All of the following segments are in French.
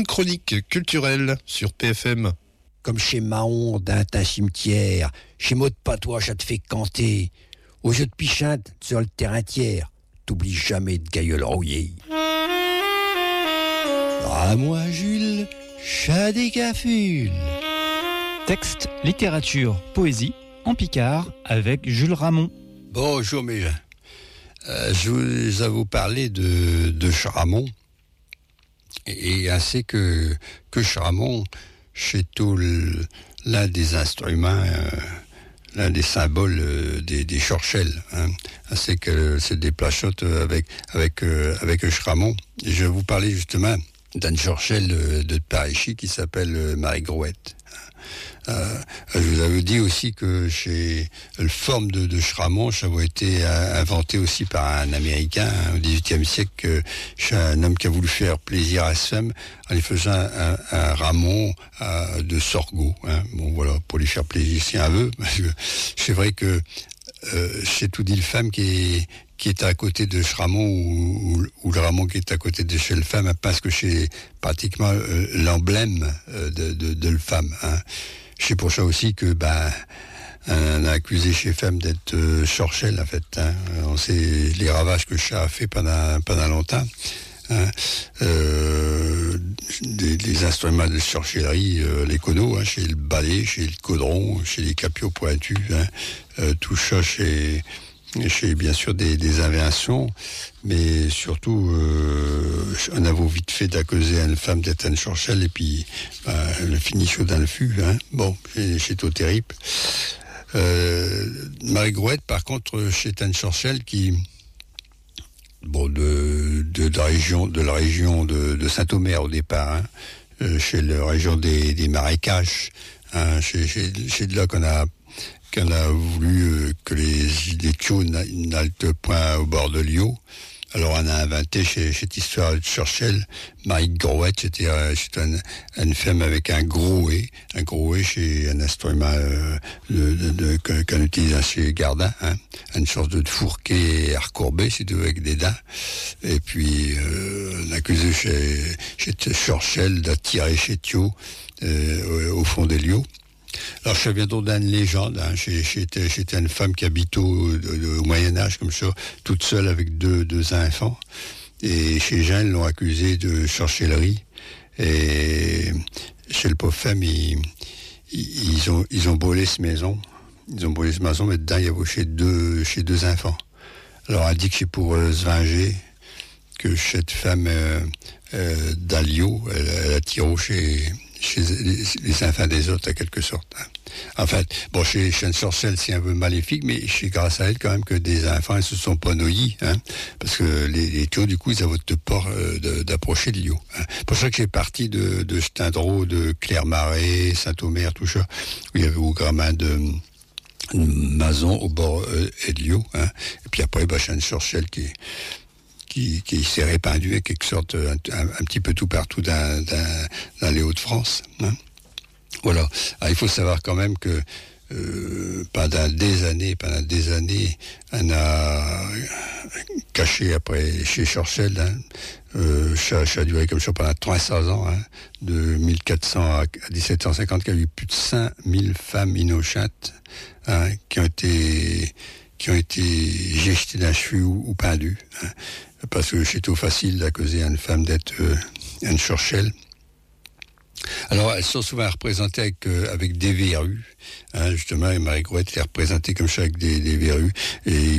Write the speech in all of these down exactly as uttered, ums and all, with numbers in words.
une chronique culturelle sur P F M. Comme chez Mahon, dans un cimetière, chez Maud Patois, ça te fait canter. Au jeu de pichinte, sur le terrain tiers, t'oublies jamais de gailleul rouillé. Ah moi, Jules, chat des cafules. Texte, littérature, poésie, en Picard, avec Jules Ramon. Bonjour mes gens. Euh, je vais vous parler de, de Charamon. Et, et ainsi que, que Charamon, c'est tout le, l'un des instruments, euh, l'un des symboles euh, des, des chorchelles. Hein. Ainsi que c'est des plachottes avec, avec, euh, avec Charamon. Et je vais vous parler justement d'une chorchelle de, de Paris qui s'appelle euh, Marie Grouette. Euh, je vous avais dit aussi que chez le forme de, de Charamon, ça avait été euh, inventé aussi par un Américain hein, au dix-huitième siècle, chez un homme qui a voulu faire plaisir à sa femme en lui faisant un, un ramon euh, de sorgho. Hein. Bon voilà, pour lui faire plaisir si un veut, parce que c'est vrai que euh, c'est tout dit le femme qui est qui est à côté de Charamon ou, ou, ou le ramon qui est à côté de chez le femme, parce que c'est pratiquement euh, l'emblème euh, de, de, de le femme. Hein. C'est pour ça aussi que ben on a accusé chez femme d'être euh, chorchelle en fait. Hein. On sait les ravages que le chat a fait pendant pendant longtemps. Hein. Euh, des, des instruments de sorcellerie, euh, les conos, hein, chez le balai, chez le caudron, chez les capiaux pointus, hein. euh, tout ça chez J'ai bien sûr des, des inventions, mais surtout, euh, on a vite fait d'accuser une femme d'être une chorchelle, et puis bah, le finit chaud dans le fût. Hein. Bon, c'est tout terrible. Euh, Marie Grouette, par contre, c'est une chorchelle qui, bon, de, de, de la région, de la région de, de Saint-Omer au départ, hein, euh, chez la région des, des marécages. Hein, c'est, c'est, c'est de là qu'on a qu'on a voulu euh, que les, les tchous n'haltent point au bord de l'Io. Alors on a inventé chez, cette histoire de Churchill, Marie Grouette, c'était, euh, c'était une, une femme avec un grouet. Un grouet, c'est un instrument euh, de, de, de, de, qu'on utilise chez Gardin, hein, une sorte de fourquet recourbé, c'est tout avec des dents. Et puis euh, on accusé chez, chez Churchill d'attirer chez Thio euh, au, au fond des lieux. Alors, je viens donc d'une légende. Hein. J'étais, j'étais une femme qui habite au, au Moyen-Âge, comme ça, toute seule avec deux, deux enfants. Et chez Jean, ils l'ont accusée de sorcellerie. Et chez le pauvre femme, ils, ils, ont, ils ont brûlé cette maison. Ils ont brûlé cette maison, mais dedans, il y avait chez deux, chez deux enfants. Alors, elle dit que c'est pour euh, se venger, que cette femme euh, euh, d'Alio, elle, elle a tiré chez... chez les, les enfants des autres, en quelque sorte. Hein. En fait, bon, chez, chez une sorcière, c'est un peu maléfique, mais c'est grâce à elle, quand même, que des enfants ne se sont pas noyés, hein, parce que les, les tuyaux, du coup, ils avaient de peur euh, de, d'approcher de l'eau. Hein. C'est pour ça que j'ai parti de, de Stindreau, de Clermarais, Saint-Omer, tout ça, où il y avait au gramin de Mazon, au bord euh, et de l'eau. Hein. Et puis après, bah, c'est une sorcière qui Qui, qui s'est répandu, en quelque sorte, un, un, un petit peu tout partout dans, dans, dans les Hauts-de-France. Hein. Voilà. Alors, il faut savoir quand même que euh, pendant des années, pendant des années, on a caché après chez Churchill, hein, euh, ça, ça a duré comme ça pendant trois cents ans, hein, de mille quatre cents à dix-sept cent cinquante, qu'il y a eu plus de cinq mille femmes innocentes, hein, qui ont été qui ont été jetées d'un cheveu ou, ou pendues, hein, parce que c'est tout facile d'accuser une femme d'être euh, une chorchelle. Alors, elles sont souvent représentées avec, euh, avec des verrues, hein, justement, et Marie Grouette est représentée comme ça avec des, des verrues, et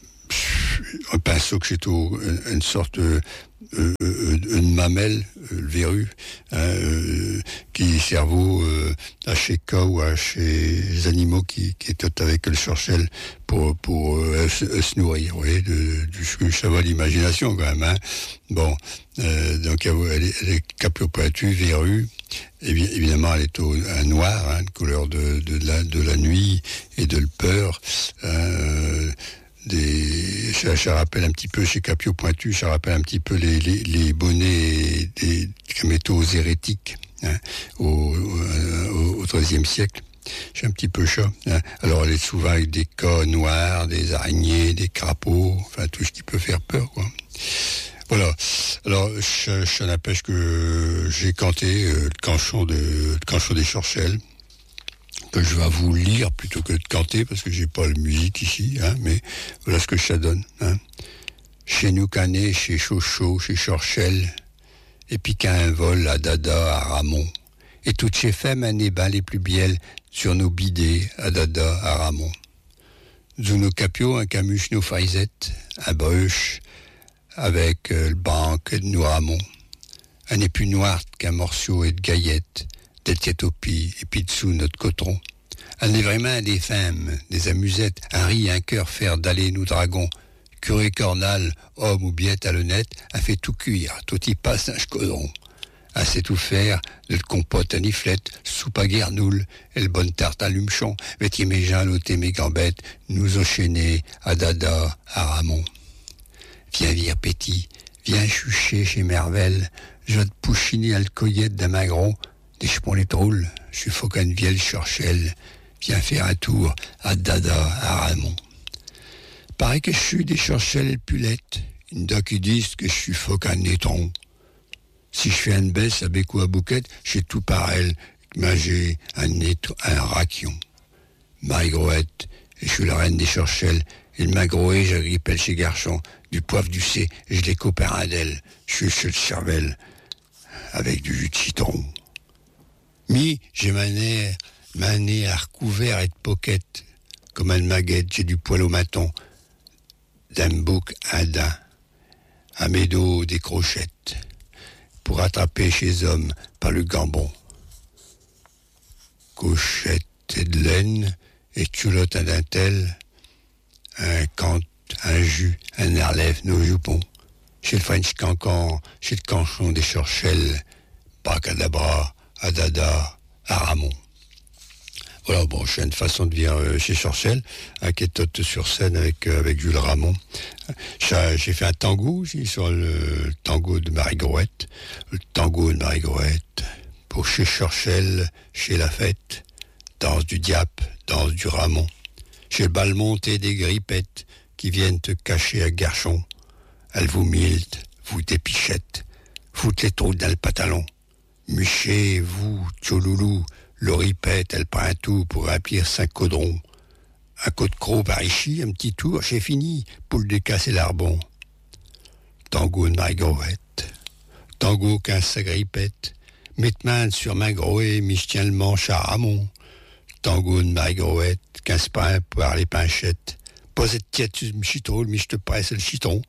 un pinceau que c'est tout, une, une sorte de Euh, une mamelle, euh, le verrue, hein, euh, qui cerveau euh, à chez cas ou à chez les animaux qui, qui est avec le chorchelle pour, pour euh, se, se nourrir, vous voyez, de, du, ça va l'imagination quand même. Hein. Bon, euh, donc elle est, elle est capiaux pointus, verrue, et bien, évidemment elle est au un noir, hein, de couleur de, de, la, de la nuit et de le peur. Euh, Des, ça, ça rappelle un petit peu chez Capiaux Pointu, ça rappelle un petit peu les, les, les bonnets des, des métaux hérétiques, hein, au, au, au treizième siècle. C'est un petit peu ça. Hein. Alors elle est souvent avec des cas noirs, des araignées, des crapauds, enfin tout ce qui peut faire peur, quoi. Voilà. Alors, je, je n'empêche que j'ai canté euh, le canchon de, le canchon des Chorchelles, que je vais vous lire plutôt que de canter, parce que j'ai pas la musique ici, hein, mais voilà ce que ça donne. Hein. Chez nous Canet, chez Chauchot, chez Chorchelles, et puis qu'un vol à Dada, à Ramon, et toutes chez femmes un ébat les plus bielles sur nos bidets à Dada, à Ramon. Zuno Capio, un camuche, nos faisettes, un bruche, avec euh, le banc de Noiramont, un épu noir qu'un morceau et de gaillettes, des tiétopies, et puis dessous notre coton. Un est vraiment des femmes, des amusettes, un riz, un cœur faire d'aller nous dragons. Curé cornal, homme ou biette à l'honnête, a fait tout cuire, tout y passe un chcodron. A sait tout faire, de le compote à niflette, soupe à guernoule, et le bonne tarte à lumchon, métier mes gens, l'ôté mes gambettes, nous enchaîner à Dada, à Ramon. Viens vire petit, viens chucher chez Mervel, je te pouchiner à le coyette d'un magron, des chepons les trolls, je suis faut qu'une vieille Chorchelle, viens faire un tour à Dada, à Ramon. Pareil que je suis des Chorchelles et le pulette, une doc qui disent que je suis faut qu'un nétron. Si je fais une baisse à béco à bouquette, j'ai tout par elle, mais j'ai un nétron, un raquion. Marie-Groette, et je suis la reine des Chorchelles, et le magroé, j'agrippelle chez Garchon, du poivre du C, et je les copains à d'elle, je suis chez le cervelle, avec du jus de citron. Mi, j'ai ma nez, ma nez à recouvert et de poquette, comme une maguette, j'ai du poil au maton, d'un bouc un daim, à mes dos des crochettes, pour attraper chez hommes par le gambon. Cochette et de laine, et culotte à dentelle, un cant, un jus, un air lève nos jupons. Chez le French Cancan, chez le canchon des Chorchelles, Bracadabra, à Dada, à Ramon. Voilà, bon, j'ai une façon de dire euh, chez Chorchelles, hein, qui est sur scène avec, euh, avec Jules Ramon. J'ai, j'ai fait un tango aussi sur le, le tango de Marie-Groette. Le tango de Marie-Groette, pour chez Chorchelles, chez la fête, danse du diap, danse du Ramon. Chez le bal monté des grippettes, qui viennent te cacher à Garchon. Elles vous miltent, vous dépichettes, foutent les trous dans le pantalon. Muchez, vous, tcholoulou, l'oripette, elle prend un tout pour remplir cinq caudrons. Un côte croc par ici, un petit tour, c'est fini, poule de casse et l'arbon. Tango de Marie-Groette, tango qu'un sagripette, mette main sur ma groé, mi je tiens le manche à Ramon. Tango de Marie-Groette, quinze pains pour les pinchettes, posez de tiède sur le chitron, mi je te presse le chitron.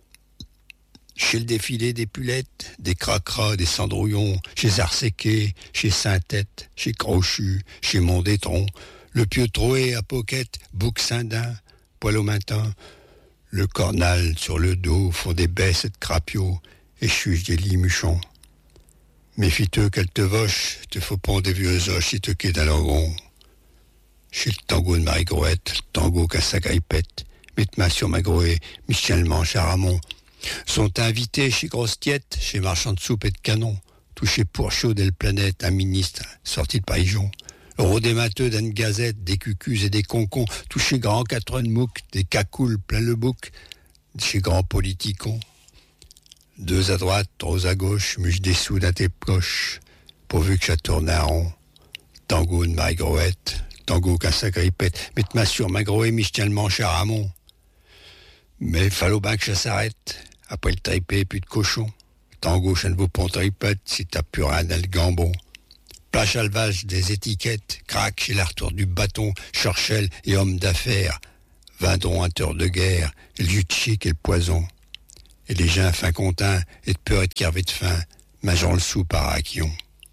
Chez le défilé des pulettes, des cracras, des cendrouillons, chez Arséqué, chez Saint-Tête, chez Crochu, chez Mondétron, le pieu troué à poquette, bouc Saint-Dain, poil au matin, le cornal sur le dos font des baisses de crapio et chuche des limuchons. Méfie-toi qu'elle te voche, te faut pondre des vieux oches si te quitte à l'orgon. Chez le tango de Marie-Groette, le tango qu'à sa grippette, mette main sur ma groée, Michel Manche à Ramon. Sont invités chez Grosse Tiette, chez Marchand de Soupe et de Canon, touché pour chaud d'El Planète, un ministre sorti de Païjon. Euro des matheux d'une gazette, des cucus et des concons, touché Grand Catron de Mouc, des cacoules plein le bouc, chez Grand Politicon. Deux à droite, trois à gauche, muche des sous dans tes poches, pourvu que ça tourne à rond. Tango de Marie-Groette, tango qu'à sa grippette, mette ma sur ma groée, mi je tiens le manche à Ramon. Mais il fallait bien que ça s'arrête. Après le tripé, puis de cochon. Tango, ça ne vaut pas un tripette si t'as plus rien dans le gambon. Plage à levage des étiquettes, craque chez la retour du bâton, Chorchelles et hommes d'affaires. Vindront un tour de guerre, et le jus de chic et le poison. Et les gens fin contins, et de peur et de carvé de faim, mangeant le sou par raquion.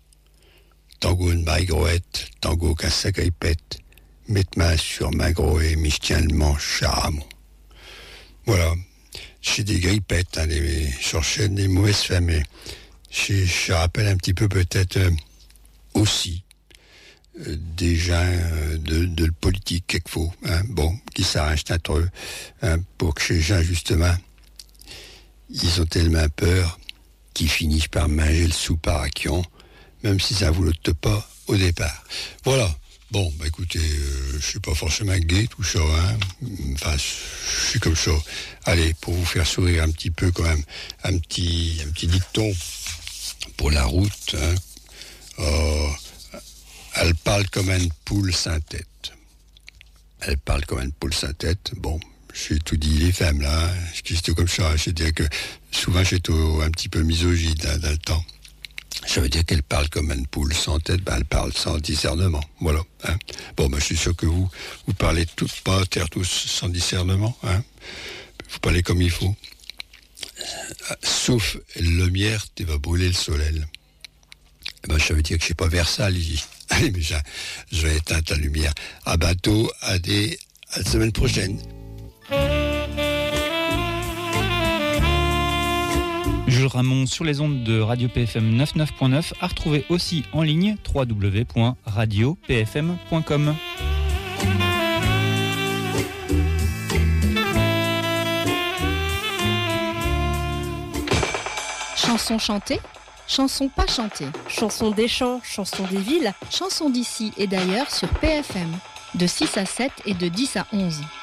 Tango de Marie-Groette, tango qu'à sa grippette, mette main sur ma groée, mi je tiens le manche à Ramon. Voilà, j'ai des grippettes, hein, des Chorchelles, des mauvaises femmes, mais je, je rappelle un petit peu peut-être euh, aussi euh, des gens euh, de, de le politique quelquefois, hein, bon, qui s'arrangent entre eux, hein, pour que ces gens, justement, ils ont tellement peur qu'ils finissent par manger le sou par raquion, même si ça ne vous le pas au départ. Voilà. Bon, bah écoutez, euh, je suis pas forcément gay, tout ça, hein. Enfin, je suis comme ça. Allez, pour vous faire sourire un petit peu quand même, un petit, un petit dicton pour la route, hein. Oh, elle parle comme une poule sans tête. Elle parle comme une poule sans tête. Bon, j'ai tout dit, les femmes, là, hein. C'est comme ça. C'est-à-dire que souvent, j'étais un petit peu misogyne, hein, dans le temps. Ça veut dire qu'elle parle comme une poule sans tête, ben elle parle sans discernement. Voilà. Hein. Bon, ben je suis sûr que vous, vous parlez toutes pas, terre tous sans discernement. Hein. Vous parlez comme il faut. Sauf la lumière, tu vas brûler le soleil. Ben, ça veut dire que je suis pas Versailles. Allez, mais je, je vais éteindre la lumière. À bientôt, à des, à la semaine prochaine. Jules Ramon sur les ondes de Radio P F M quatre-vingt-neuf point neuf, à retrouver aussi en ligne w w w point radio p f m point com. Chansons chantées, chansons pas chantées, Chansons des champs, chansons des villes, chansons d'ici et d'ailleurs sur P F M, de six à sept et de dix à onze.